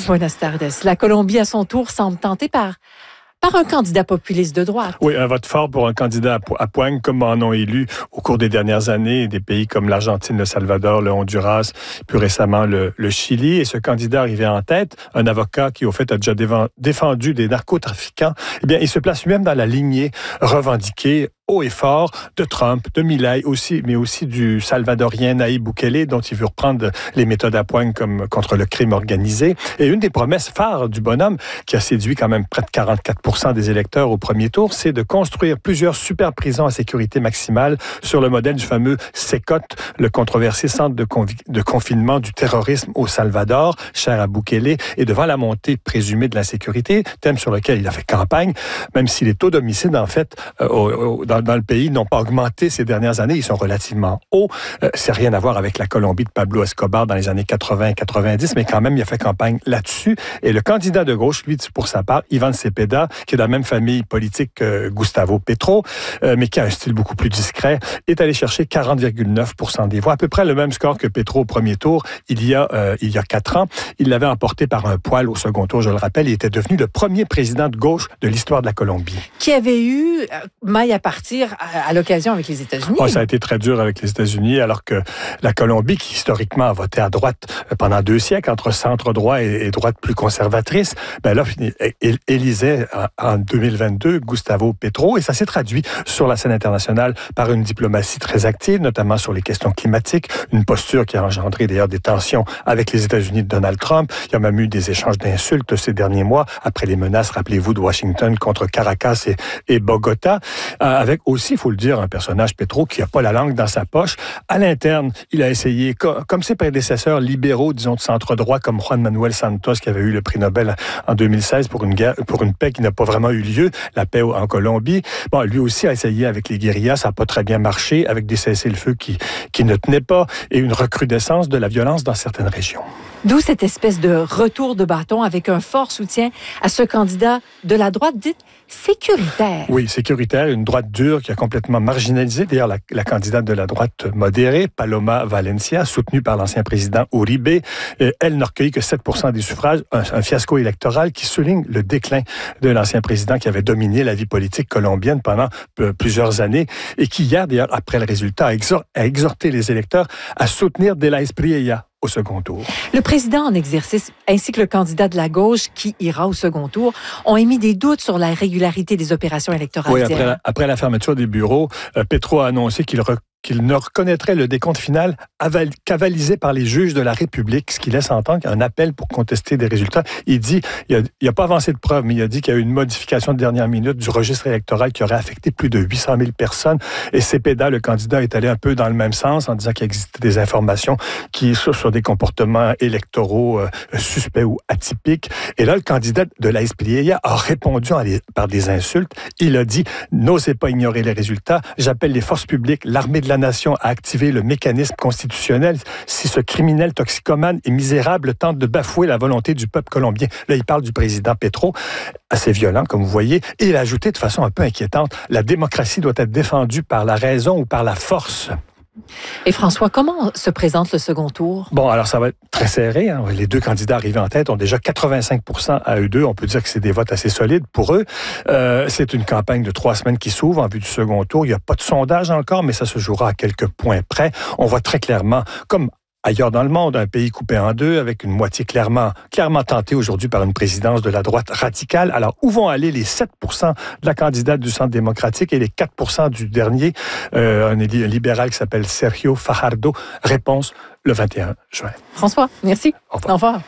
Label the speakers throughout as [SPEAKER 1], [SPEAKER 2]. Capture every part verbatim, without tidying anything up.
[SPEAKER 1] Buenas tardes. La Colombie, à son tour, semble tentée par... par un candidat populiste de droite.
[SPEAKER 2] Oui, un vote fort pour un candidat à poigne, comme en ont élu au cours des dernières années des pays comme l'Argentine, le Salvador, le Honduras, plus récemment le, le Chili. Et ce candidat arrivé en tête, un avocat qui, au fait, a déjà défendu des narcotrafiquants, eh bien, il se place lui-même dans la lignée revendiquée haut et fort de Trump, de Milei aussi, mais aussi du Salvadorien Nayib Bukele, dont il veut reprendre les méthodes à poigne comme contre le crime organisé. Et une des promesses phares du bonhomme, qui a séduit quand même près de quarante-quatre pour cent des électeurs au premier tour, c'est de construire plusieurs super prisons à sécurité maximale sur le modèle du fameux SECOT, le controversé centre de, convi- de confinement du terrorisme au Salvador, cher à Bukele. Et devant la montée présumée de l'insécurité, thème sur lequel il a fait campagne, même si les taux d'homicide, en fait, euh, au, au, dans dans le pays n'ont pas augmenté ces dernières années, ils sont relativement hauts. Euh, c'est rien à voir avec la Colombie de Pablo Escobar dans les années quatre-vingts quatre-vingt-dix, mais quand même, il a fait campagne là-dessus. Et le candidat de gauche, lui, pour sa part, Ivan Cepeda, qui est de la même famille politique que Gustavo Petro, euh, mais qui a un style beaucoup plus discret, est allé chercher quarante virgule neuf pour cent des voix, à peu près le même score que Petro au premier tour il y a, euh, il y a quatre ans. Il l'avait emporté par un poil au second tour, je le rappelle. Il était devenu le premier président de gauche de l'histoire de la Colombie.
[SPEAKER 1] Qui avait eu euh, maille à partir à, à l'occasion avec les États-Unis.
[SPEAKER 2] Oh, ça a été très dur avec les États-Unis, alors que la Colombie, qui historiquement a voté à droite pendant deux siècles, entre centre-droit et, et droite plus conservatrice, ben là, elle élisait en deux mille vingt-deux Gustavo Petro, et ça s'est traduit sur la scène internationale par une diplomatie très active, notamment sur les questions climatiques, une posture qui a engendré d'ailleurs des tensions avec les États-Unis de Donald Trump. Il y a même eu des échanges d'insultes ces derniers mois, après les menaces, rappelez-vous, de Washington contre Caracas et, et Bogota, euh, avec aussi, il faut le dire, un personnage, Petro, qui n'a pas la langue dans sa poche. À l'interne, il a essayé, comme ses prédécesseurs libéraux, disons, de centre-droit, comme Juan Manuel Santos, qui avait eu le prix Nobel en deux mille seize pour une, guerre, pour une paix qui n'a pas vraiment eu lieu, la paix en Colombie. Bon, lui aussi a essayé avec les guérillas, ça n'a pas très bien marché, avec des cessez-le-feu qui, qui ne tenaient pas, et une recrudescence de la violence dans certaines régions.
[SPEAKER 1] D'où cette espèce de retour de bâton avec un fort soutien à ce candidat de la droite dite sécuritaire.
[SPEAKER 2] Oui, sécuritaire, une droite dure qui a complètement marginalisé. D'ailleurs, la, la candidate de la droite modérée, Paloma Valencia, soutenue par l'ancien président Uribe, elle n'a recueilli que sept pour cent des suffrages, un, un fiasco électoral qui souligne le déclin de l'ancien président qui avait dominé la vie politique colombienne pendant euh, plusieurs années et qui, hier, d'ailleurs, après le résultat, a, exhor- a exhorté les électeurs à soutenir De la Espriella au second tour.
[SPEAKER 1] Le président en exercice ainsi que le candidat de la gauche qui ira au second tour ont émis des doutes sur la régularité des opérations électorales.
[SPEAKER 2] Oui, après la, après la fermeture des bureaux, euh, Petro a annoncé qu'il rec- qu'il ne reconnaîtrait le décompte final aval- qu'avalisé par les juges de la République, ce qui laisse entendre qu'il y a un appel pour contester des résultats. Il dit, il n'a pas avancé de preuves, mais il a dit qu'il y a eu une modification de dernière minute du registre électoral qui aurait affecté plus de huit cent mille personnes. Et Cepeda, le candidat, est allé un peu dans le même sens en disant qu'il existait des informations qui sur, sur des comportements électoraux euh, suspects ou atypiques. Et là, le candidat de la Espriella a répondu en les, par des insultes. Il a dit, n'osez pas ignorer les résultats. J'appelle les forces publiques, l'armée de la nation à activer le mécanisme constitutionnel si ce criminel toxicomane et misérable tente de bafouer la volonté du peuple colombien. Là, il parle du président Petro, assez violent, comme vous voyez, et il a ajouté de façon un peu inquiétante, la démocratie doit être défendue par la raison ou par la force.
[SPEAKER 1] Et François, comment se présente le second tour?
[SPEAKER 2] Bon, alors ça va être très serré. Hein. Les deux candidats arrivés en tête ont déjà quatre-vingt-cinq pour cent à eux deux. On peut dire que c'est des votes assez solides pour eux. Euh, c'est une campagne de trois semaines qui s'ouvre en vue du second tour. Il n'y a pas de sondage encore, mais ça se jouera à quelques points près. On voit très clairement, comme ailleurs dans le monde, un pays coupé en deux, avec une moitié clairement, clairement tentée aujourd'hui par une présidence de la droite radicale. Alors, où vont aller les sept pour cent de la candidate du Centre démocratique et les quatre pour cent du dernier, euh, un libéral qui s'appelle Sergio Fajardo? Réponse le vingt et un juin.
[SPEAKER 1] François, merci.
[SPEAKER 2] Au revoir.
[SPEAKER 1] Au revoir.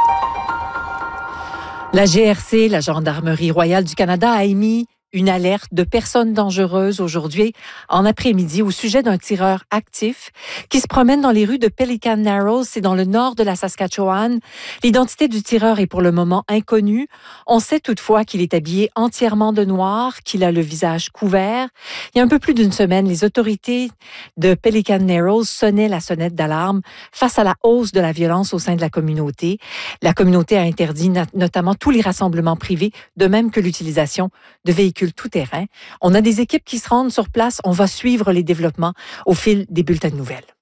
[SPEAKER 1] La G R C, la Gendarmerie royale du Canada, a émis une alerte de personnes dangereuses aujourd'hui en après-midi au sujet d'un tireur actif qui se promène dans les rues de Pelican Narrows, c'est dans le nord de la Saskatchewan. L'identité du tireur est pour le moment inconnue. On sait toutefois qu'il est habillé entièrement de noir, qu'il a le visage couvert. Il y a un peu plus d'une semaine, les autorités de Pelican Narrows sonnaient la sonnette d'alarme face à la hausse de la violence au sein de la communauté. La communauté a interdit notamment tous les rassemblements privés, de même que l'utilisation de véhicules tout-terrain. On a des équipes qui se rendent sur place. On va suivre les développements au fil des bulletins de nouvelles.